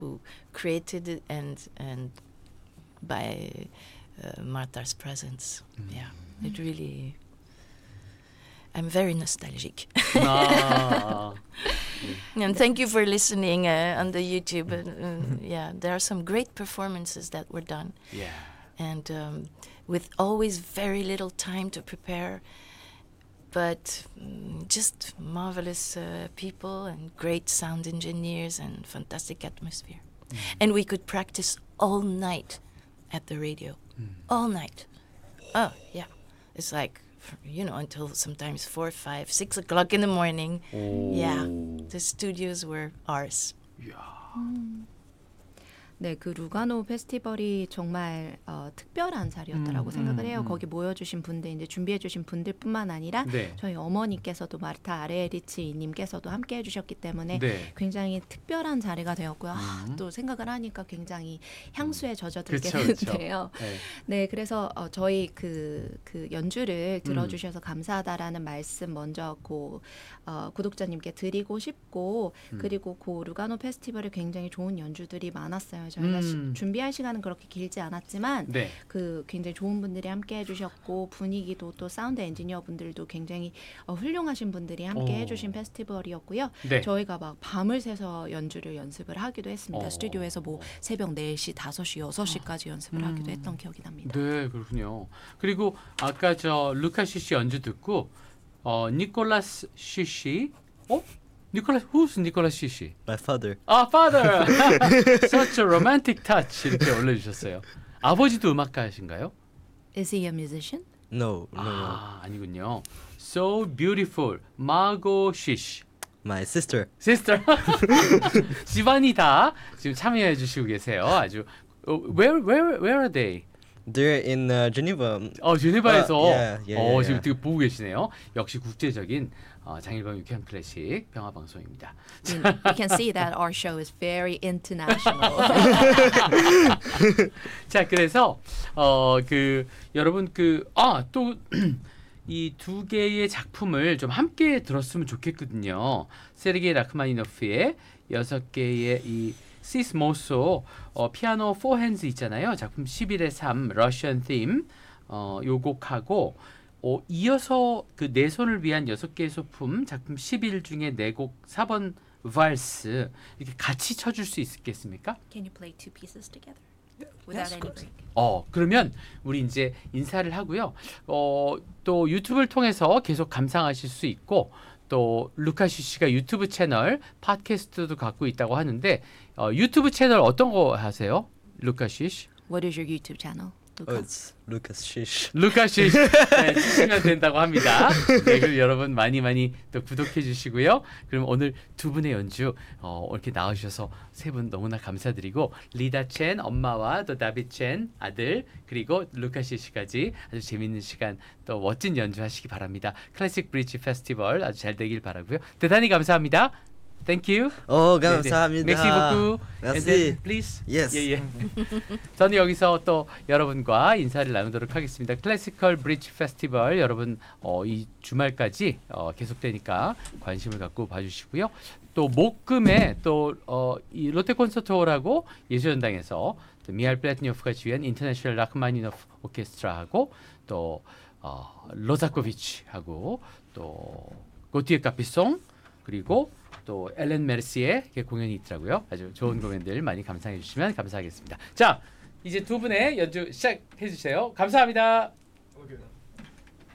who created it and by Martha's presence. Yeah, it really. I'm very nostalgic. 아, And thank you for listening on the YouTube. Yeah, there are some great performances that were done, yeah. and with always very little time to prepare, but just marvelous people and great sound engineers and fantastic atmosphere. And we could practice all night at the radio, all night. Oh yeah, it's like until sometimes 4, 5, 6 o'clock in the morning. 오. Yeah, the studios were ours. 이야. 네, 그 루가노 페스티벌이 정말 특별한 자리였다라고 생각을 해요. 거기 모여주신 분들, 이제 준비해주신 분들뿐만 아니라 네. 저희 어머니께서도 마르타 아레리치님께서도 함께 해주셨기 때문에 네. 굉장히 특별한 자리가 되었고요. 또 생각을 하니까 굉장히 향수에 젖어들게 그쵸, 그쵸. 되는데요. 네. 네, 그래서 저희 그 연주를 들어주셔서 감사하다라는 말씀 먼저 구독자님께 드리고 싶고 그리고 그 루가노 페스티벌에 굉장히 좋은 연주들이 많았어요. 저희가 준비할 시간은 그렇게 길지 않았지만 네. 그 굉장히 좋은 분들이 함께 해주셨고 분위기도 또 사운드 엔지니어 분들도 굉장히 훌륭하신 분들이 함께 해주신 페스티벌이었고요. 네. 저희가 막 밤을 새서 연습을 하기도 했습니다. 스튜디오에서 뭐 새벽 4시, 5시, 6시까지 연습을 하기도 했던 기억이 납니다. 네, 그렇군요. 그리고 아까 저 루카 시시 연주 듣고 니콜라스 시시 who's 니콜라스 시시? My father. 아, father. Such a romantic touch 이렇게 올려주셨어요. 아버지도 음악가이신가요? Is he a musician? No. 아, 아니군요. So beautiful, 마고 시시. My sister. Sister. 집안이 다 지금 참여해 주시고 계세요. 아주 where are they? They're in Geneva. 제네바에서 yeah. 지금 되게 보고 계시네요. 역시 국제적인 장일방 유쾌한 클래식 평화 방송입니다. We can see that our show is very international. 자, 그래서 여러분 또 이 두 개의 작품을 좀 함께 들었으면 좋겠거든요. 세르게이 라흐마니노프의 6개의 이 시스모소 피아노 4핸즈 있잖아요. 작품 11의 3 러시안 팀 요 곡하고 이어서 그 네 손을 위한 6개의 소품 작품 11 중에 4곡 4번 발스 이렇게 같이 쳐줄 수 있겠습니까? Can you play two pieces together? Without any break. 그러면 우리 이제 인사를 하고요. 또 유튜브를 통해서 계속 감상하실 수 있고 또 루카시 씨가 유튜브 채널 팟캐스트도 갖고 있다고 하는데 유튜브 채널 어떤 거 하세요? 루카시 씨? What is your YouTube channel? It's Lucas Shish. 루카시 네, 치시면 된다고 합니다. 네, 그럼 여러분 많이 또 구독해 주시고요. 그럼 오늘 두 분의 연주 이렇게 나와주셔서 세 분 너무나 감사드리고 리다 첸 엄마와 또 다빗 첸 아들 그리고 루카시 씨까지 아주 재밌는 시간 또 멋진 연주하시기 바랍니다. 클래식 브릿지 페스티벌 아주 잘 되길 바라고요. 대단히 감사합니다. Thank you. 감사합니다. Merci beaucoup. Merci. And then, please. Yes. 예. 저는 여기서 또 여러분과 인사를 나누도록 하겠습니다. 클래시컬 브릿지 페스티벌 여러분 이 주말까지 계속되니까 관심을 갖고 봐주시고요. 또 목금에 또 이 롯데 콘서트홀하고 예술전당에서 미하일 플라트니오프가 지휘한 인터내셔널 라흐마니노프 오케스트라하고 또 로자코비치하고 또 고티에 카피송 그리고 또 엘렌 메르시의 공연이 있더라고요. 아주 좋은 공연들 많이 감상해 주시면 감사하겠습니다. 자, 이제 두 분의 연주 시작해 주세요. 감사합니다.